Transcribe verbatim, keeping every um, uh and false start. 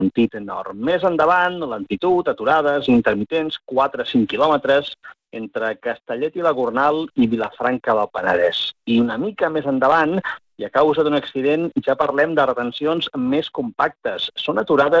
sentit nord. Més endavant, lentitud, aturades, intermitents, quatre a cinc quilòmetres, entre Castellet i la Gornal i Vilafranca del Penedès. I una mica més endavant, i a causa d'un accident, ja parlem de retencions més compactes. Són aturades